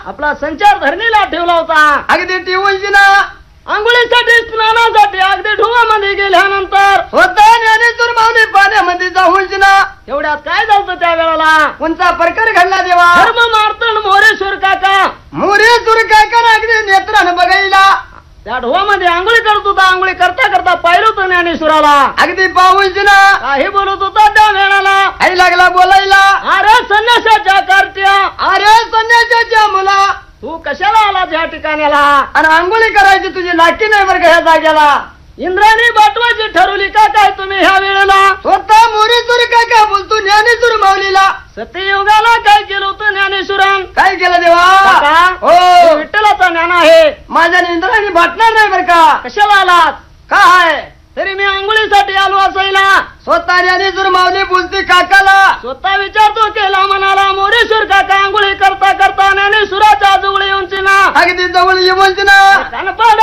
आपला संचार धरणीला ठेवला होता. अगदी टिवूनची ना आंघोळीसाठी स्नानासाठी अगदी ढोवामध्ये गेल्यानंतर स्वतः ज्ञानेश्वर माऊली पाण्यामध्ये जाऊनची ना एवढ्यात काय झालं त्या वेळेला? कोणता प्रकार घडला देवा? धर्म मार्तंड मोरेश्वर काका मोरे सुर काका अगदी नेत्रानं बघायला त्या ढोवामध्ये आंघोळी करत होता. आंघोळी करता करता पाहिलं होतं ज्ञानेश्वराला. अगदी पाहूनची ना काही बोलत होता त्या वेळेला. आई लागला बोलायला, अरे संन्यासाच्या कार्ट्या, अरे संन्यासाच्या मुला तू कशाला आला त्या ठिकाणाला? आणि आंघोळी करायची तुझी लाकी नाही बरं का ह्या जागेला. इंद्राणी बाटवाची ठरवली का काय तुम्ही ह्या वेळेला? स्वतः मोरेश्वर काका बोलतो ज्ञानेश्वर माऊलीला सत्ययुगाला काय केलं होतं ज्ञानेश्वरान? काय केलं देवा? काका, हो हे विठ्ठलाचा ज्ञान आहे. माझ्या इंद्राणी भाटणार नाही बरं का. कशाला आलात? काय तरी मी आंघोळीसाठी आलो असायला. स्वतः ज्ञानेश्वर माऊली बोलते काकाला, स्वतः विचारतो केला म्हणाला मोरेश्वर काका आंघोळी करता करता ज्ञानेश्वराच्या जवळ येऊनची ना अगदी जवळ येऊनची ना कानपाड